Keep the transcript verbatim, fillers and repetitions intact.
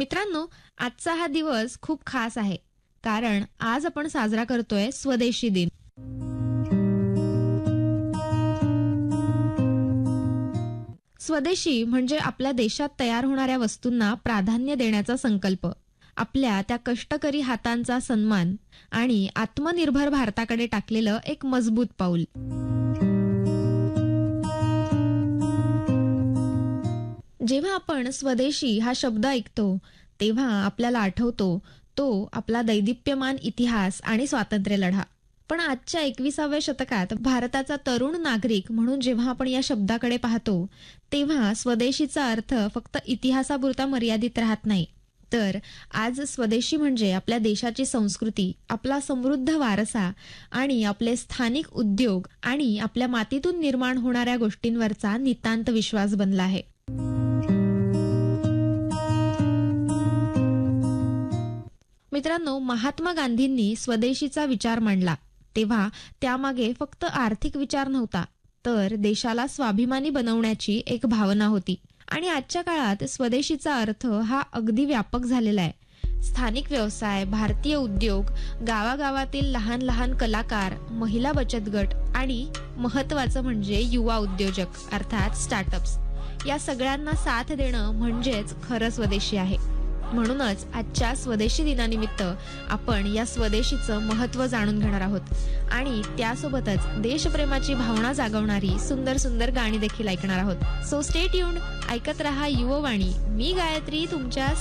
मित्रांनो, आजचा हा दिवस खूप खास आहे. कारण आज आपण साजरा करतोय स्वदेशी दिन. स्वदेशी म्हणजे आपल्या देशात तयार होणाऱ्या वस्तूंना प्राधान्य देण्याचा संकल्प, आपल्या त्या कष्टकरी हातांचा सन्मान आणि आत्मनिर्भर भारताकडे टाकलेलं एक मजबूत पाऊल. जेव्हा आपण स्वदेशी हा शब्द ऐकतो तेव्हा आपल्याला आठवतो तो आपला दैदिप्यमान इतिहास आणि स्वातंत्र्य लढा. पण आजच्या एकविसाव्या शतकात भारताचा तरुण नागरिक म्हणून जेव्हा आपण या शब्दाकडे पाहतो तेव्हा स्वदेशीचा अर्थ फक्त इतिहासापुरता मर्यादित राहत नाही, तर आज स्वदेशी म्हणजे आपल्या देशाची संस्कृती, आपला समृद्ध वारसा आणि आपले स्थानिक उद्योग आणि आपल्या मातीतून निर्माण होणाऱ्या गोष्टींवरचा नितांत विश्वास बनला आहे. मित्रांनो, महात्मा गांधींनी स्वदेशीचा विचार मांडला तेव्हा त्यामागे फक्त आर्थिक विचार नव्हता, तर देशाला स्वाभिमानी बनवण्याची एक भावना होती. आणि आजच्या काळात स्वदेशीचा अर्थ हा अगदी व्यापक झालेला आहे. स्थानिक व्यवसाय, भारतीय उद्योग, गावागावातील लहान लहान कलाकार, महिला बचत गट आणि महत्त्वाचं म्हणजे युवा उद्योजक अर्थात स्टार्टअप्स, या सगळ्यांना साथ देणं म्हणजेच खरं स्वदेशी आहे. म्हणूनच आजच्या स्वदेशी दिनानिमित्त आपण या स्वदेशीचं महत्त्व जाणून घेणार आहोत आणि त्यासोबतच देशप्रेमाची भावना जागवणारी सुंदर सुंदर गाणी देखील ऐकणार आहोत. सो स्टे ट्यून्ड, ऐकत रहा युववाणी. मी गायत्री तुमच्या